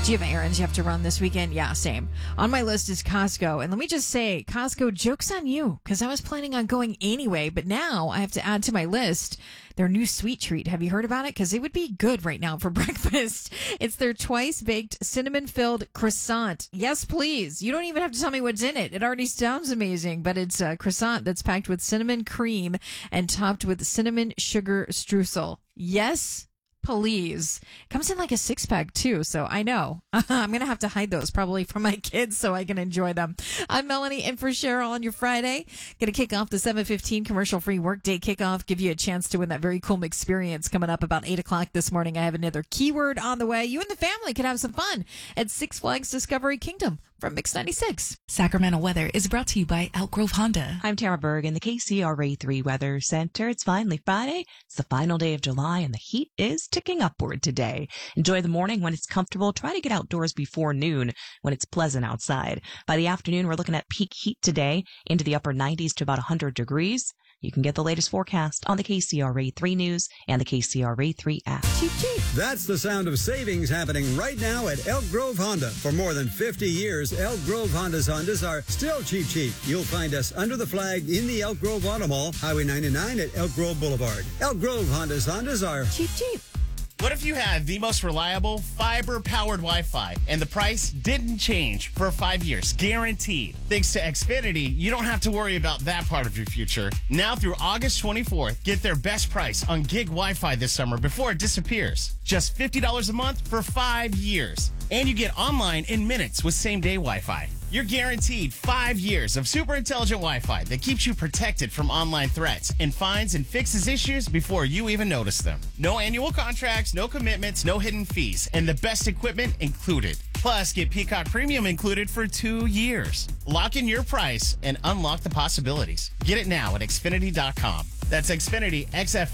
Do you have errands you have to run this weekend? Yeah, same. On my list is Costco. And let me just say, Costco, joke's on you, because I was planning on going anyway, but now I have to add to my list their new sweet treat. Have you heard about it? Because it would be good right now for breakfast. It's their twice-baked cinnamon-filled croissant. Yes, please. You don't even have to tell me what's in it. It already sounds amazing, but it's a croissant that's packed with cinnamon cream and topped with cinnamon sugar streusel. Yes, please. Comes in like a 6-pack too, so I know. I'm going to have to hide those probably from my kids so I can enjoy them. I'm Melanie in for Cheryl on your Friday. Going to kick off the 7:15 commercial-free workday kickoff, give you a chance to win that very cool experience coming up about 8 o'clock this morning. I have another keyword on the way. You and the family could have some fun at Six Flags Discovery Kingdom from Mix 96. Sacramento weather is brought to you by Elk Grove Honda. I'm Tara Berg in the KCRA 3 Weather Center. It's finally Friday. It's the final day of July, and the heat is ticking upward today. Enjoy the morning when it's comfortable. Try to get outdoors before noon when it's pleasant outside. By the afternoon, we're looking at peak heat today into the upper 90s to about 100 degrees. You can get the latest forecast on the KCRA 3 News and the KCRA 3 app. Cheap, cheap. That's the sound of savings happening right now at Elk Grove Honda. For more than 50 years, Elk Grove Hondas are still cheap. You'll find us under the flag in the Elk Grove Auto Mall, Highway 99 at Elk Grove Boulevard. Elk Grove Hondas are Cheap. What if you had the most reliable fiber-powered Wi-Fi and the price didn't change for 5 years, guaranteed? Thanks to Xfinity, you don't have to worry about that part of your future. Now through August 24th, get their best price on gig Wi-Fi this summer before it disappears. Just $50 a month for 5 years. And you get online in minutes with same-day Wi-Fi. You're guaranteed 5 years of super intelligent Wi-Fi that keeps you protected from online threats and finds and fixes issues before you even notice them. No annual contracts, no commitments, no hidden fees, and the best equipment included. Plus, get Peacock Premium included for 2 years. Lock in your price and unlock the possibilities. Get it now at Xfinity.com. That's Xfinity,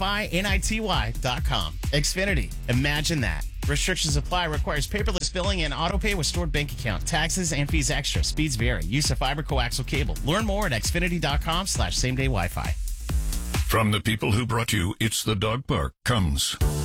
XFINITY.com. Xfinity. Imagine that. Restrictions apply. Requires paperless billing and auto pay with stored bank account. Taxes and fees extra. Speeds vary. Use of fiber coaxial cable. Learn more at Xfinity.com/same-day Wi-Fi. From the people who brought you It's the Dog Park comes